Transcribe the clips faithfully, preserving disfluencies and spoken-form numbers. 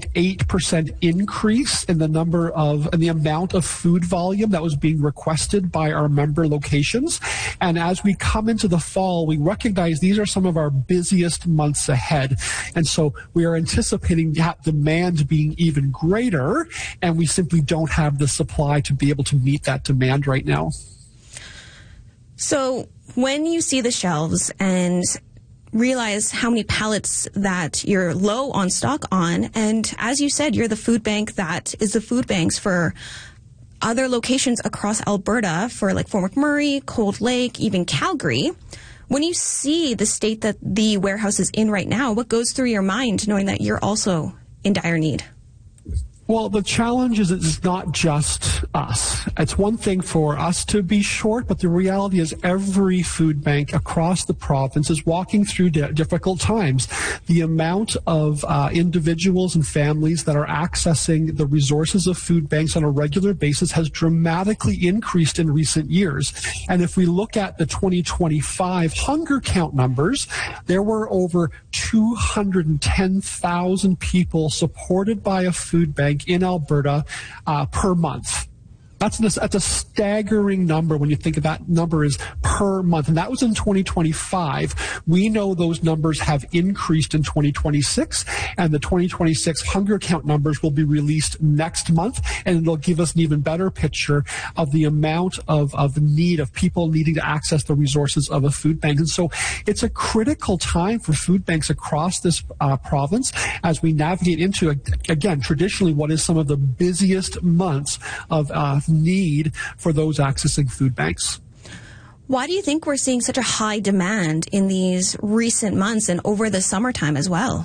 eight percent increase in the number of, in the amount of food volume that was being requested by our member locations. And as we come into the fall, we recognize these are some of our busiest months ahead. And so we are anticipating that demand being even greater, and we simply don't have the supply to be able to meet that demand right now. So when you see the shelves and realize how many pallets that you're low on stock on, and as you said, you're the food bank that is the food banks for other locations across Alberta, for like Fort McMurray, Cold Lake, even Calgary. When you see the state that the warehouse is in right now, what goes through your mind knowing that you're also in dire need? Well, the challenge is it's not just us. It's one thing for us to be short, but the reality is every food bank across the province is walking through di- difficult times. The amount of uh, individuals and families that are accessing the resources of food banks on a regular basis has dramatically increased in recent years. And if we look at the twenty twenty-five hunger count numbers, there were over two hundred ten thousand people supported by a food bank in Alberta uh, per month. That's, that's a staggering number when you think of that number is per month. And that was in twenty twenty-five. We know those numbers have increased in twenty twenty-six, and the twenty twenty-six hunger count numbers will be released next month, and it'll give us an even better picture of the amount of, of need of people needing to access the resources of a food bank. And so it's a critical time for food banks across this uh, province as we navigate into, again, traditionally what is some of the busiest months of uh, need for those accessing food banks. Why do you think we're seeing such a high demand in these recent months and over the summertime as well?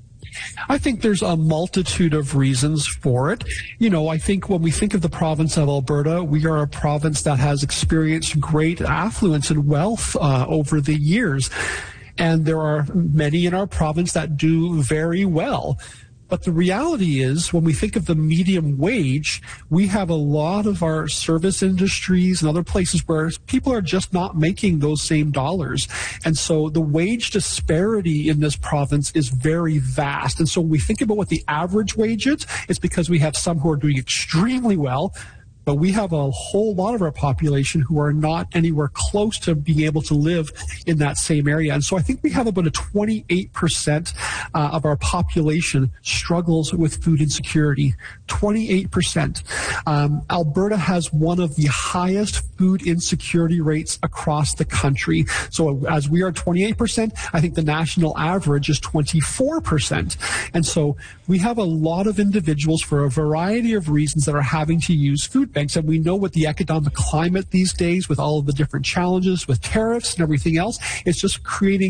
I think there's a multitude of reasons for it. You know, I think when we think of the province of Alberta, we are a province that has experienced great affluence and wealth uh, over the years. And there are many in our province that do very well. But the reality is, when we think of the medium wage, we have a lot of our service industries and other places where people are just not making those same dollars. And so the wage disparity in this province is very vast. And so when we think about what the average wage is, it's because we have some who are doing extremely well, but we have a whole lot of our population who are not anywhere close to being able to live in that same area. And so I think we have about a twenty-eight percent uh, of our population struggles with food insecurity. twenty-eight percent. Um, Alberta has one of the highest food insecurity rates across the country. So as we are twenty-eight percent, I think the national average is twenty-four percent. And so we have a lot of individuals for a variety of reasons that are having to use food banks. And we know with the economic climate these days, with all of the different challenges with tariffs and everything else, it's just creating